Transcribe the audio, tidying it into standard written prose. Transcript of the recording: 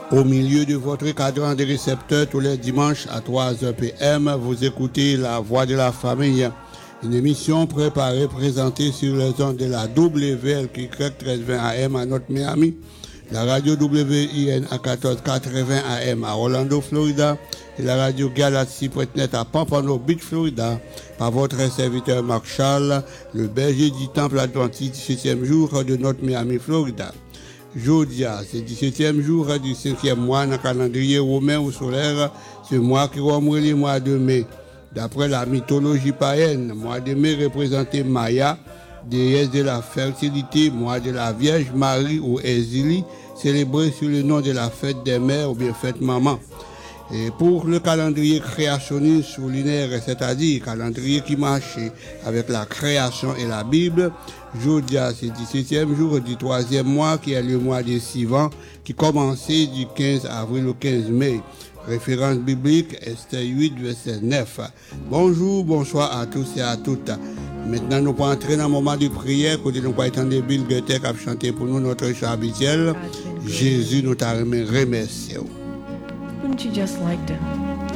Au milieu de votre cadran de récepteurs tous les dimanches à 3h PM, vous écoutez La Voix de la Famille, une émission préparée, présentée sur les ondes de la WLKY 1320 AM à North Miami, la radio WIN à 1480 AM à Orlando, Florida, et la radio Galaxy.net à Pompano Beach, Florida, par votre serviteur Marc Charles, le berger du Temple Adventiste, 17e jour de North Miami, Florida. Jodia, c'est 17e jour du 5e mois dans le calendrier romain ou solaire, ce mois qui remonte le mois de mai. D'après la mythologie païenne, le mois de mai représentait Maya, déesse de la fertilité, mois de la Vierge Marie ou Exili, célébré sous le nom de la fête des mères ou bien fête maman. Et pour le calendrier créationniste ou lunaire, c'est-à-dire calendrier qui marche avec la création et la Bible, Jodia, c'est 17e jour du 3e mois qui est le mois de Sivan, qui commençait du 15 avril au 15 mai. Référence biblique, Esther 8, verset 9. Bonjour, bonsoir à tous et à toutes. Maintenant, nous allons entrer dans un moment de prière, côté nous allons entendre Bill Goethe qui a chanté pour nous notre chant habituel. Jésus nous t'a remercié. Wouldn't you just like to